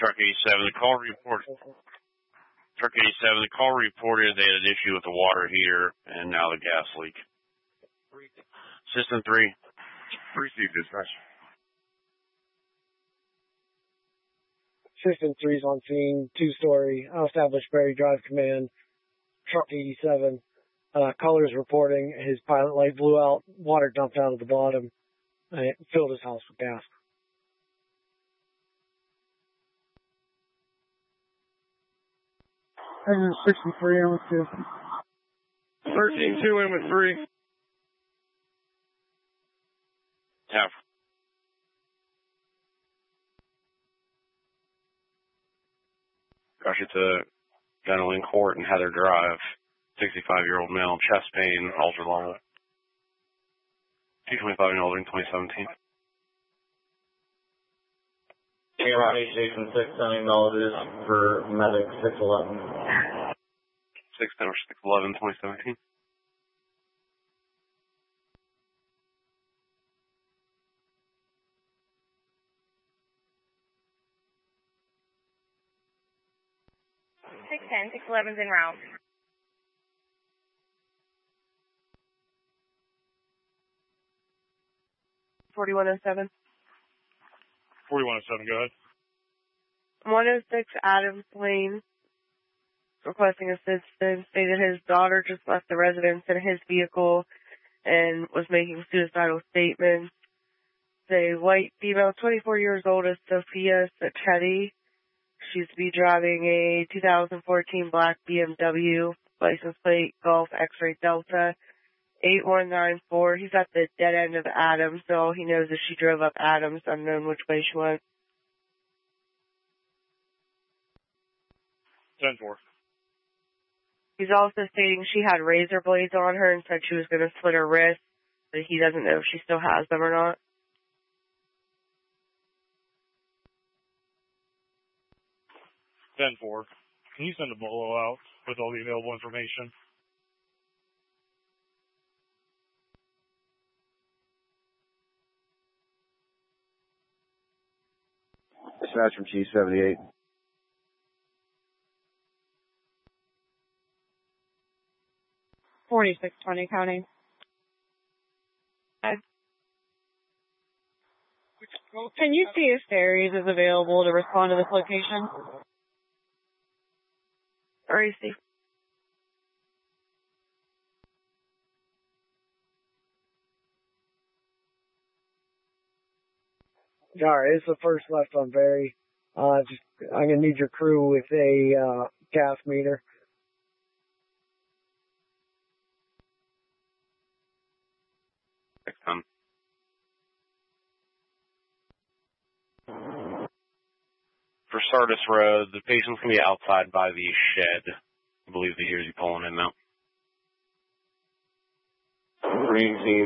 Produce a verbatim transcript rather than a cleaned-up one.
Truck eighty-seven, the call report. Truck eighty-seven, the call reported they had an issue with the water heater and now the gas leak. System three. Receive dispatch. System three's on scene, two-story, established Berry Drive Command, Truck eighty-seven. Uh, caller's reporting his pilot light blew out, water dumped out of the bottom, and it filled his house with gas. Exit sixty-three, M with two. thirteen two, M with three. Yeah. Rush it to Dental in Court and Heather Drive. sixty-five-year-old male, chest pain, ultra long. two twenty-five and older in twenty seventeen. County Station six, sending notice for medic six eleven. six ten or six eleven, twenty seventeen. six ten, six eleven's en route. forty-one oh seven. forty-one oh seven, go ahead. one oh six Adams Lane, requesting assistance, stated his daughter just left the residence in his vehicle and was making suicidal statements. The white female, twenty-four years old, is Sophia Sacchetti. She's to be driving a two thousand fourteen black B M W, license plate Golf X-Ray Delta, eight one nine four. He's at the dead end of Adams, so all he knows is she drove up Adams, unknown which way she went. ten four. He's also stating she had razor blades on her and said she was going to slit her wrist, but he doesn't know if she still has them or not. ten four. Can you send a bolo out with all the available information? Dispatch from Chief seventy-eight. forty-six twenty, County. Okay. Can you see if Ferries is available to respond to this location? Or is he? Alright, it's the first left on Berry. Uh, just, I'm gonna need your crew with a, uh, gas meter. Um, for Sardis Road, the patient's going to be outside by the shed. I believe he hears you pulling him out. Green